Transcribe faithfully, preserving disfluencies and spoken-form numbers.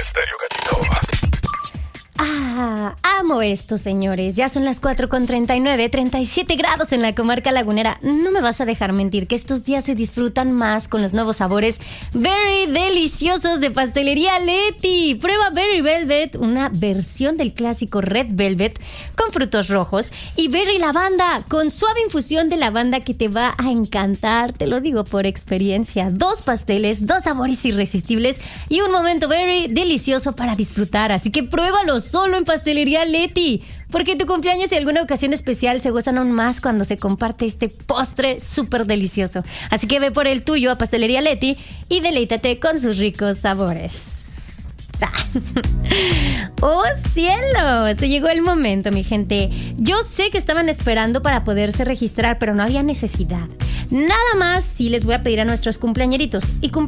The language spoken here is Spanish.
Estéreo Gatito. Ah, amo esto, señores. Ya son las cuatro con treinta y nueve, treinta y siete grados en la comarca lagunera. No me vas a dejar mentir que estos días se disfrutan más con los nuevos sabores very deliciosos de Pastelería Leti. Prueba Berry Velvet, una versión del clásico Red Velvet con frutos rojos, y Berry Lavanda con suave infusión de lavanda que te va a encantar. Te lo digo por experiencia. Dos pasteles, dos sabores irresistibles y un momento very delicioso para disfrutar. Así que pruébalo solo en Pastelería Leti, porque tu cumpleaños y alguna ocasión especial se gozan aún más cuando se comparte este postre súper delicioso. Así que ve por el tuyo a Pastelería Leti y deleítate con sus ricos sabores. ¡Oh, cielo! Se llegó el momento, mi gente. Yo sé que estaban esperando para poderse registrar, pero no había necesidad. Nada más sí les voy a pedir a nuestros cumpleañeritos y cumpleañeritas